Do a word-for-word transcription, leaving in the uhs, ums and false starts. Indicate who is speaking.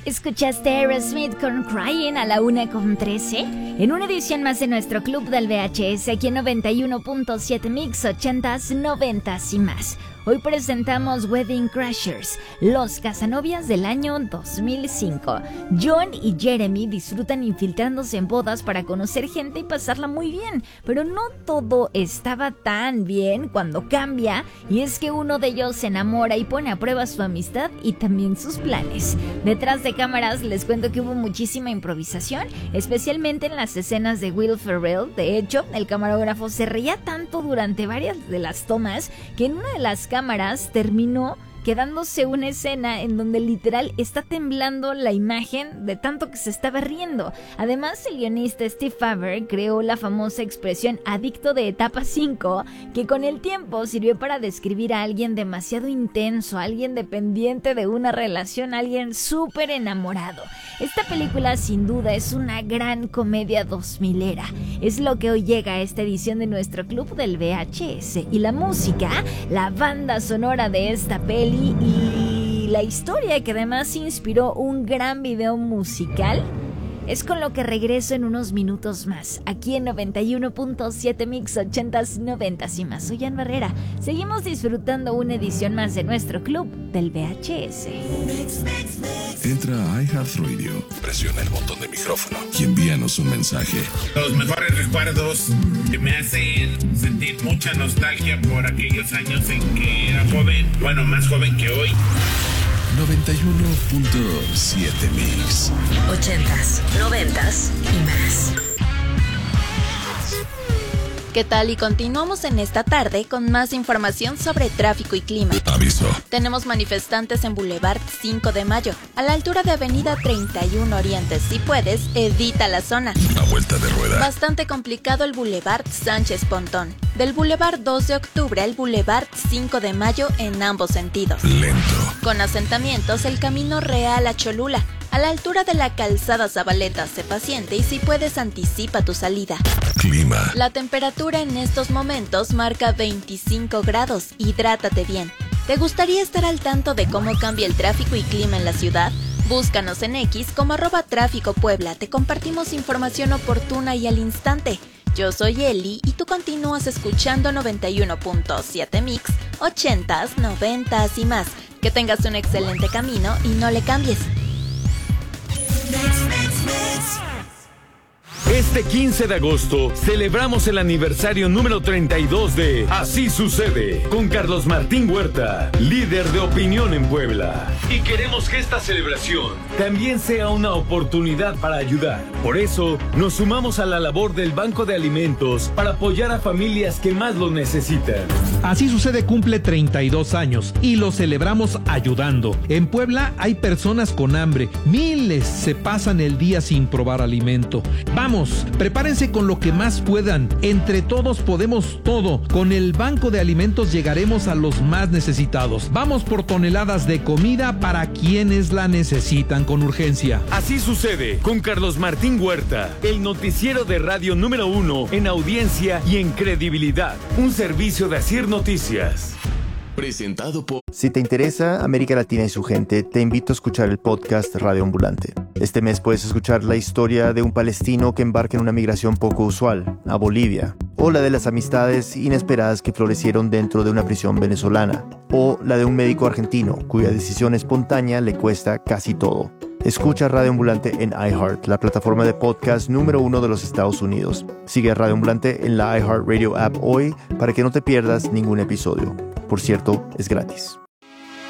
Speaker 1: Escuchaste Aerosmith con Crying a la una con trece en una edición más de nuestro Club del V H S aquí en noventa y uno punto siete Mix, ochentas, noventas y más. Hoy presentamos Wedding Crashers, los casanovias del año dos mil cinco. John y Jeremy disfrutan infiltrándose en bodas para conocer gente y pasarla muy bien, pero no todo estaba tan bien cuando cambia, y es que uno de ellos se enamora y pone a prueba su amistad y también sus planes. Detrás de cámaras les cuento que hubo muchísima improvisación, especialmente en las escenas de Will Ferrell. De hecho, el camarógrafo se reía tanto durante varias de las tomas que en una de las cámaras terminó quedándose una escena en donde literal está temblando la imagen de tanto que se estaba riendo. Además, el guionista Steve Faber creó la famosa expresión adicto de etapa cinco, que con el tiempo sirvió para describir a alguien demasiado intenso, a alguien dependiente de una relación, a alguien súper enamorado. Esta película sin duda es una gran comedia dos milera. Es lo que hoy llega a esta edición de nuestro Club del V H S. Y la música, la banda sonora de esta peli y la historia, que además inspiró un gran video musical, es con lo que regreso en unos minutos más, aquí en noventa y uno punto siete Mix, ochentas, noventas y más. Soy Ann Barrera. Seguimos disfrutando una edición más de nuestro Club del V H S.
Speaker 2: Entra a iHeartRadio, presiona el botón de micrófono y envíanos un mensaje.
Speaker 3: Los mejores recuerdos que me hacen sentir mucha nostalgia por aquellos años en que era joven, bueno, más joven que hoy.
Speaker 2: noventa y uno punto siete Mix.
Speaker 4: Ochentas, noventas y más.
Speaker 5: ¿Qué tal? Y continuamos en esta tarde con más información sobre tráfico y clima.
Speaker 2: Aviso.
Speaker 5: Tenemos manifestantes en Boulevard cinco de mayo, a la altura de Avenida treinta y uno Oriente. Si puedes, evita la zona.
Speaker 2: Una vuelta de rueda.
Speaker 5: Bastante complicado el Boulevard Sánchez Pontón. Del Boulevard dos de octubre al Boulevard cinco de mayo en ambos sentidos.
Speaker 2: Lento.
Speaker 5: Con asentamientos el Camino Real a Cholula. A la altura de la calzada Zabaleta, sé paciente y si puedes anticipa tu salida.
Speaker 2: Clima.
Speaker 5: La temperatura en estos momentos marca veinticinco grados. Hidrátate bien. ¿Te gustaría estar al tanto de cómo cambia el tráfico y clima en la ciudad? Búscanos en X como arroba tráfico Puebla. Te compartimos información oportuna y al instante. Yo soy Eli y tú continúas escuchando noventa y uno punto siete Mix, ochentas, noventas y más. Que tengas un excelente camino y no le cambies.
Speaker 6: Este quince de agosto celebramos el aniversario número treinta y dos de Así Sucede con Carlos Martín Huerta, líder de opinión en Puebla. Y queremos que esta celebración también sea una oportunidad para ayudar. Por eso nos sumamos a la labor del Banco de Alimentos para apoyar a familias que más lo necesitan.
Speaker 7: Así Sucede cumple treinta y dos años y lo celebramos ayudando. En Puebla hay personas con hambre, miles se pasan el día sin probar alimento. Vamos, prepárense con lo que más puedan. Entre todos podemos todo. Con el Banco de Alimentos llegaremos a los más necesitados. Vamos por toneladas de comida para quienes la necesitan con urgencia.
Speaker 6: Así Sucede con Carlos Martín Huerta, el noticiero de radio número uno en audiencia y en credibilidad. Un servicio de Asir Noticias.
Speaker 2: Presentado por...
Speaker 8: Si te interesa América Latina y su gente, te invito a escuchar el podcast Radio Ambulante. Este mes puedes escuchar la historia de un palestino que embarca en una migración poco usual, a Bolivia, o la de las amistades inesperadas que florecieron dentro de una prisión venezolana, o la de un médico argentino cuya decisión espontánea le cuesta casi todo. Escucha Radio Ambulante en iHeart, la plataforma de podcast número uno de los Estados Unidos. Sigue a Radio Ambulante en la iHeartRadio app hoy para que no te pierdas ningún episodio. Por cierto, es gratis.